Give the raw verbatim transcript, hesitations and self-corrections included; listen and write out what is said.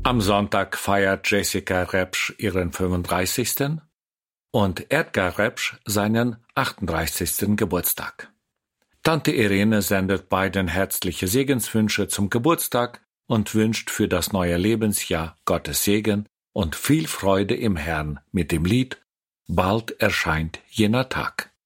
Am Sonntag feiert Jessica Repsch ihren fünfunddreißigsten und Edgar Repsch seinen achtunddreißigsten Geburtstag. Tante Irene sendet beiden herzliche Segenswünsche zum Geburtstag und wünscht für das neue Lebensjahr Gottes Segen und viel Freude im Herrn mit dem Lied »Bald erscheint jener Tag«.